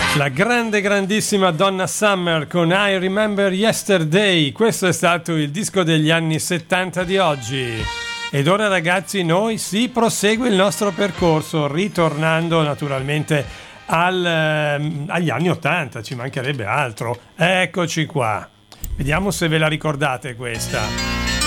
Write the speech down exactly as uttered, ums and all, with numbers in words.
La grande grandissima Donna Summer con I Remember Yesterday. Questo è stato il disco degli anni settanta di oggi. Ed ora ragazzi noi si prosegue il nostro percorso ritornando naturalmente al, eh, agli anni ottanta, ci mancherebbe altro. Eccoci qua, vediamo se ve la ricordate questa.